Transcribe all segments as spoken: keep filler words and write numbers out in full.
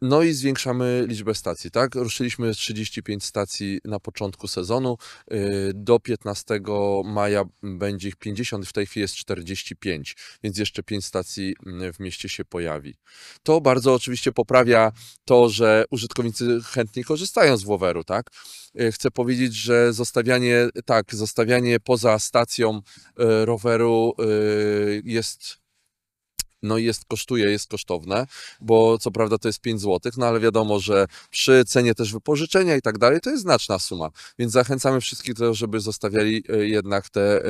No i zwiększamy liczbę stacji, tak? Ruszyliśmy trzydzieści pięć stacji na początku sezonu. y, Do piętnastego maja będzie ich pięćdziesiąt, w tej chwili jest czterdzieści pięć, więc jeszcze pięć stacji mm, w mieście się pojawi. To bardzo oczywiście poprawia to, że użytkownicy chętniej korzystają z Woweru, tak? Y, Chcę powiedzieć, że zostawianie, tak, zostawianie poza stacją y, roweru y, jest no i jest, kosztuje, jest kosztowne, bo co prawda to jest pięć złotych, no ale wiadomo, że przy cenie też wypożyczenia i tak dalej, to jest znaczna suma, więc zachęcamy wszystkich do, żeby zostawiali e, jednak te e,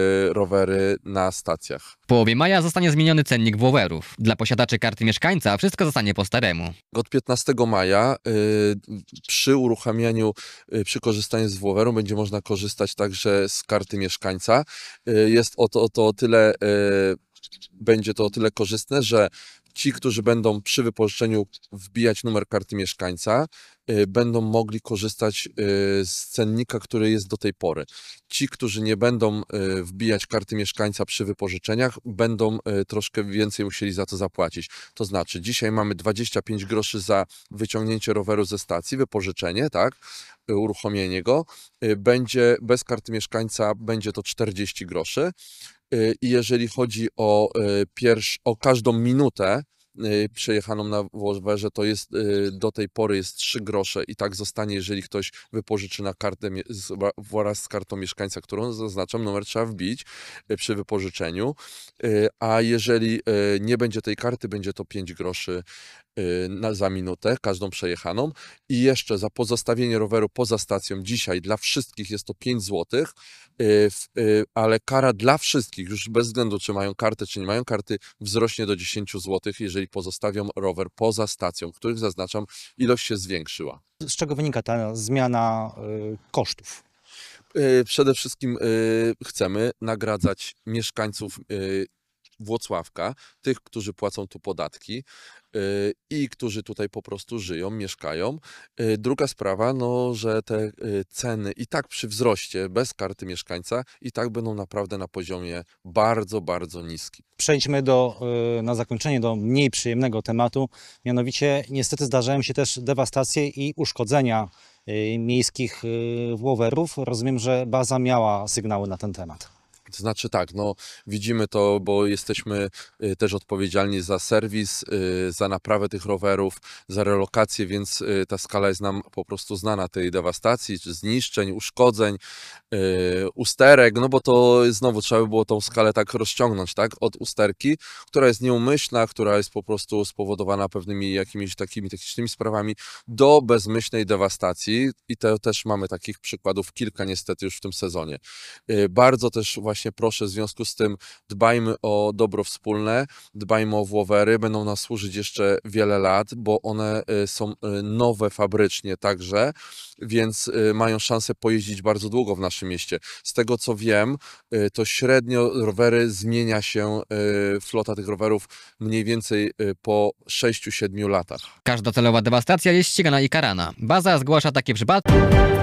rowery na stacjach. W połowie maja zostanie zmieniony cennik Wowerów. Dla posiadaczy karty mieszkańca wszystko zostanie po staremu. Od piętnastego maja y, przy uruchamianiu, y, przy korzystaniu z Woweru będzie można korzystać także z karty mieszkańca. Y, jest o to, o to o tyle, y, będzie to o tyle korzystne, że ci, którzy będą przy wypożyczeniu wbijać numer karty mieszkańca, y, będą mogli korzystać y, z cennika, który jest do tej pory. Ci, którzy nie będą y, wbijać karty mieszkańca przy wypożyczeniach, będą y, troszkę więcej musieli za to zapłacić. To znaczy, dzisiaj mamy dwadzieścia pięć groszy za wyciągnięcie roweru ze stacji, wypożyczenie, tak, y, uruchomienie go. Y, Będzie bez karty mieszkańca będzie to czterdzieści groszy. Y, I jeżeli chodzi o, y, pierwsz, o każdą minutę y, przejechaną na Wowerze, to jest y, do tej pory jest trzy grosze i tak zostanie, jeżeli ktoś wypożyczy na kartę mie- z- wraz z kartą mieszkańca, którą zaznaczam, numer trzeba wbić y, przy wypożyczeniu, y, a jeżeli y, nie będzie tej karty, będzie to pięć groszy y, na, za minutę, każdą przejechaną. I jeszcze za pozostawienie roweru poza stacją dzisiaj dla wszystkich jest to pięć złotych, y, w- y, ale kara dla wszystkich, już bez względu czy mają kartę, czy nie mają karty, wzrośnie do dziesięć złotych, jeżeli pozostawią rower poza stacją, których zaznaczam, ilość się zwiększyła. Z czego wynika ta zmiana y, kosztów? Y, Przede wszystkim y, chcemy nagradzać mieszkańców y, Włocławka, tych, którzy płacą tu podatki y, i którzy tutaj po prostu żyją, mieszkają. Y, Druga sprawa, no, że te y, ceny i tak przy wzroście bez karty mieszkańca i tak będą naprawdę na poziomie bardzo, bardzo niskim. Przejdźmy do, y, na zakończenie do mniej przyjemnego tematu. Mianowicie niestety zdarzają się też dewastacje i uszkodzenia y, miejskich y, Wowerów. Rozumiem, że baza miała sygnały na ten temat. To znaczy tak, no widzimy to, bo jesteśmy y, też odpowiedzialni za serwis, y, za naprawę tych rowerów, za relokację, więc y, ta skala jest nam po prostu znana tej dewastacji, czy zniszczeń, uszkodzeń, y, usterek, no bo to znowu trzeba by było tą skalę tak rozciągnąć, tak, od usterki, która jest nieumyślna, która jest po prostu spowodowana pewnymi jakimiś takimi technicznymi sprawami, do bezmyślnej dewastacji i to też mamy takich przykładów kilka niestety już w tym sezonie. Y, Bardzo też właśnie proszę w związku z tym dbajmy o dobro wspólne, dbajmy o Wowery, będą nas służyć jeszcze wiele lat, bo one y, są y, nowe fabrycznie także, więc y, mają szansę pojeździć bardzo długo w naszym mieście. Z tego co wiem, y, to średnio rowery zmienia się, y, flota tych rowerów mniej więcej y, po sześciu siedmiu latach. Każda celowa dewastacja jest ścigana i karana. Baza zgłasza takie przypadki.